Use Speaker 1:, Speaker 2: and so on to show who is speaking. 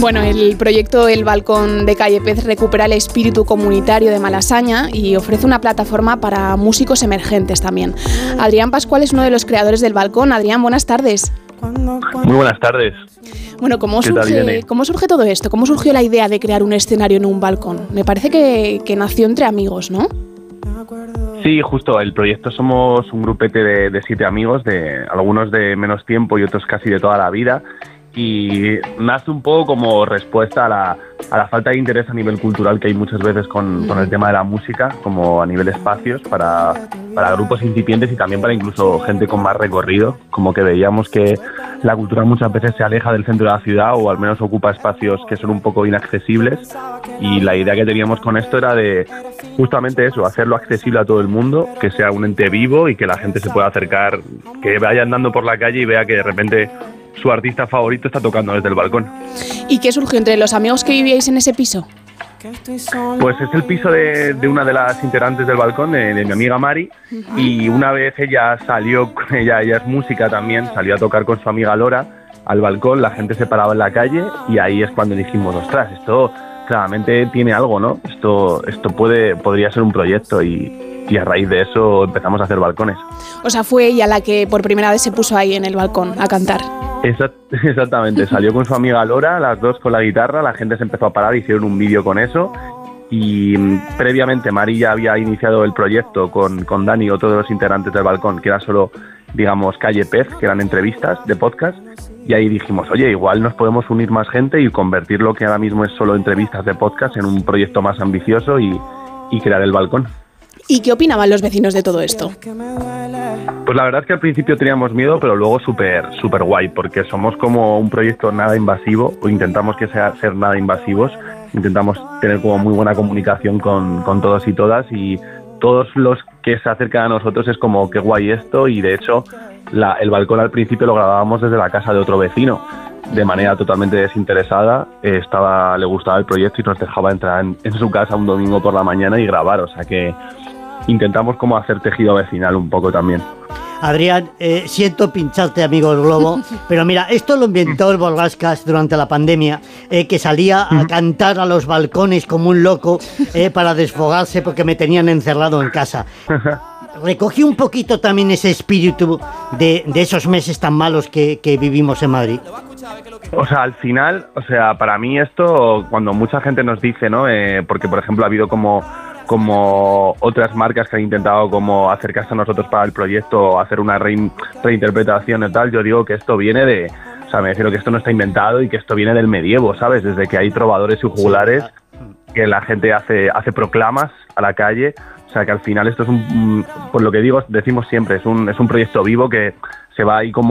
Speaker 1: Bueno, el proyecto El Balcón de Calle Pez recupera el espíritu comunitario de Malasaña y ofrece una plataforma para músicos emergentes también. Adrián Pascual es uno de los creadores del Balcón. Adrián, buenas tardes.
Speaker 2: Muy buenas tardes.
Speaker 1: Bueno, ¿cómo surge todo esto? ¿Cómo surgió la idea de crear un escenario en un balcón? Me parece que nació entre amigos, ¿no?
Speaker 2: Sí, justo. El proyecto somos un grupete de 7 amigos, de algunos de menos tiempo y otros casi de toda la vida. Y nace un poco como respuesta a la falta de interés a nivel cultural que hay muchas veces con el tema de la música, como a nivel espacios para grupos incipientes y también para incluso gente con más recorrido, como que veíamos que la cultura muchas veces se aleja del centro de la ciudad o al menos ocupa espacios que son un poco inaccesibles, y la idea que teníamos con esto era de justamente eso, hacerlo accesible a todo el mundo, que sea un ente vivo y que la gente se pueda acercar, que vaya andando por la calle y vea que de repente su artista favorito está tocando desde el balcón.
Speaker 1: ¿Y qué surgió entre los amigos que vivíais en ese piso?
Speaker 2: Pues es el piso de una de las integrantes del balcón, de mi amiga Mari, y una vez ella salió, ella es música también, salió a tocar con su amiga Lora al balcón, la gente se paraba en la calle y ahí es cuando dijimos, ostras, esto claramente tiene algo, ¿no? Esto podría ser un proyecto y a raíz de eso empezamos a hacer balcones.
Speaker 1: O sea, fue ella la que por primera vez se puso ahí en el balcón a cantar.
Speaker 2: Exactamente, salió con su amiga Lora, las dos con la guitarra, la gente se empezó a parar, hicieron un vídeo con eso y previamente Mari ya había iniciado el proyecto con Dani, otro de los integrantes del balcón, que era solo, digamos, Calle Pez, que eran entrevistas de podcast, y ahí dijimos, oye, igual nos podemos unir más gente y convertir lo que ahora mismo es solo entrevistas de podcast en un proyecto más ambicioso y crear el balcón.
Speaker 1: ¿Y qué opinaban los vecinos de todo esto?
Speaker 2: Pues la verdad es que al principio teníamos miedo, pero luego súper guay, porque somos como un proyecto nada invasivo, o intentamos que sea ser nada invasivos, intentamos tener como muy buena comunicación con todos y todas, y todos los que se acercan a nosotros es como qué guay esto, y de hecho el balcón al principio lo grabábamos desde la casa de otro vecino, de manera totalmente desinteresada, le gustaba el proyecto y nos dejaba entrar en su casa un domingo por la mañana y grabar, o sea que intentamos como hacer tejido vecinal un poco también.
Speaker 3: Adrián, siento pincharte, amigo del Globo, pero mira, esto lo inventó el Borrascas durante la pandemia, que salía a cantar a los balcones como un loco para desfogarse porque me tenían encerrado en casa. Recogí un poquito también ese espíritu de esos meses tan malos que vivimos en Madrid.
Speaker 2: O sea, al final, para mí esto, cuando mucha gente nos dice, ¿no? Porque, por ejemplo, ha habido como otras marcas que han intentado como acercarse a nosotros para el proyecto, hacer una reinterpretación y tal, yo digo que esto viene me refiero que esto no está inventado y que esto viene del medievo, ¿sabes? Desde que hay trovadores y juglares, que la gente hace proclamas a la calle, o sea que al final esto es por lo que decimos siempre, es un proyecto vivo que se va ahí como